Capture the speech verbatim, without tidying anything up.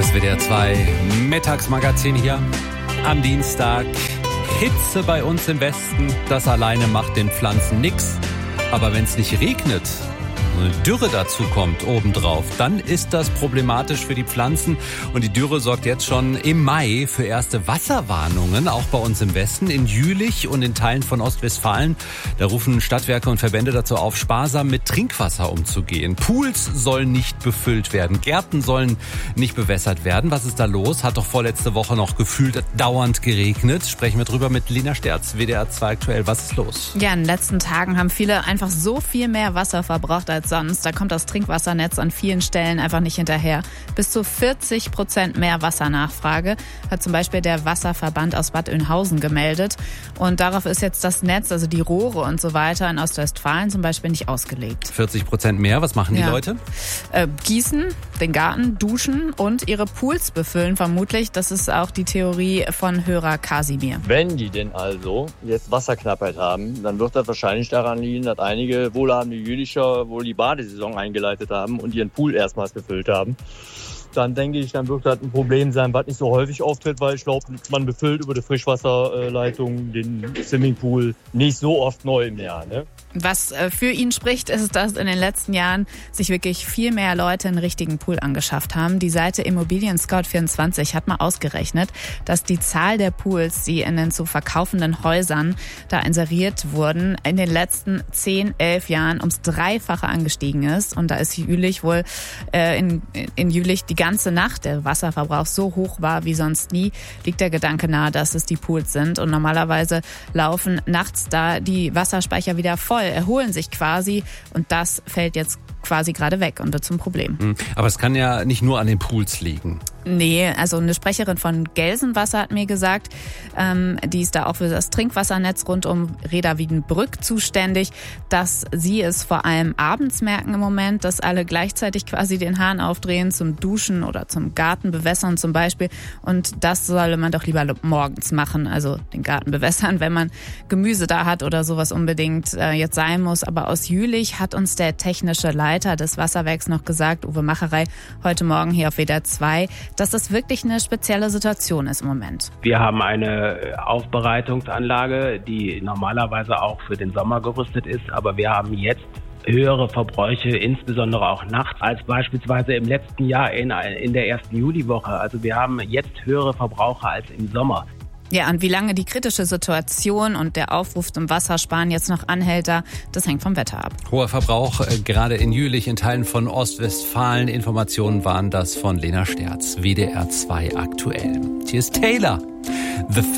Das W D R zwei Mittagsmagazin hier am Dienstag. Hitze bei uns im Westen, das alleine macht den Pflanzen nix. Aber wenn es nicht regnet, eine Dürre dazu kommt obendrauf, dann ist das problematisch für die Pflanzen. Und die Dürre sorgt jetzt schon im Mai für erste Wasserwarnungen, auch bei uns im Westen, in Jülich und in Teilen von Ostwestfalen. Da rufen Stadtwerke und Verbände dazu auf, sparsam mit Trinkwasser umzugehen. Pools sollen nicht befüllt werden, Gärten sollen nicht bewässert werden. Was ist da los? Hat doch vorletzte Woche noch gefühlt dauernd geregnet. Sprechen wir drüber mit Lena Sterz, W D R zwei aktuell. Was ist los? Ja, in den letzten Tagen haben viele einfach so viel mehr Wasser verbraucht als sonst. Da kommt das Trinkwassernetz an vielen Stellen einfach nicht hinterher. Bis zu vierzig Prozent mehr Wassernachfrage hat zum Beispiel der Wasserverband aus Bad Oeynhausen gemeldet. Und darauf ist jetzt das Netz, also die Rohre und so weiter in Ostwestfalen zum Beispiel nicht ausgelegt. vierzig Prozent mehr, was machen die ja. Leute? Äh, gießen, den Garten, duschen und ihre Pools befüllen vermutlich. Das ist auch die Theorie von Hörer Kasimir. Wenn die denn also jetzt Wasserknappheit haben, dann wird das wahrscheinlich daran liegen, dass einige wohlhabende Jülicher wohl die Badesaison eingeleitet haben und ihren Pool erstmals befüllt haben. Dann denke ich, dann wird das ein Problem sein, was nicht so häufig auftritt, weil ich glaube, man befüllt über die Frischwasserleitung den Swimmingpool nicht so oft neu im Jahr, ne? Was für ihn spricht, ist, dass in den letzten Jahren sich wirklich viel mehr Leute einen richtigen Pool angeschafft haben. Die Seite Immobilien Scout vierundzwanzig hat mal ausgerechnet, dass die Zahl der Pools, die in den zu verkaufenden Häusern da inseriert wurden, in den letzten zehn, elf Jahren ums Dreifache angestiegen ist. Und da ist Jülich wohl äh, in, in Jülich die ganze Nacht der Wasserverbrauch so hoch war wie sonst nie, liegt der Gedanke nahe, dass es die Pools sind. Und normalerweise laufen nachts da die Wasserspeicher wieder voll, erholen sich quasi und das fällt jetzt quasi gerade weg und wird zum Problem. Aber es kann ja nicht nur an den Pools liegen. Nee, also eine Sprecherin von Gelsenwasser hat mir gesagt, ähm, die ist da auch für das Trinkwassernetz rund um Reda-Wiedenbrück zuständig, dass sie es vor allem abends merken im Moment, dass alle gleichzeitig quasi den Hahn aufdrehen zum Duschen oder zum Garten bewässern zum Beispiel. Und das solle man doch lieber morgens machen, also den Garten bewässern, wenn man Gemüse da hat oder sowas unbedingt äh, jetzt sein muss. Aber aus Jülich hat uns der technische Leiter des Wasserwerks noch gesagt, Uwe Macherei, heute Morgen hier auf W D R zwei, dass das wirklich eine spezielle Situation ist im Moment. Wir haben eine Aufbereitungsanlage, die normalerweise auch für den Sommer gerüstet ist, aber wir haben jetzt höhere Verbräuche, insbesondere auch nachts, als beispielsweise im letzten Jahr in, in der ersten Juliwoche. Also wir haben jetzt höhere Verbraucher als im Sommer. Ja, und wie lange die kritische Situation und der Aufruf zum Wassersparen jetzt noch anhält, da, das hängt vom Wetter ab. Hoher Verbrauch, äh, gerade in Jülich, in Teilen von Ostwestfalen. Informationen waren das von Lena Sterz, W D R zwei aktuell. Hier ist Taylor. The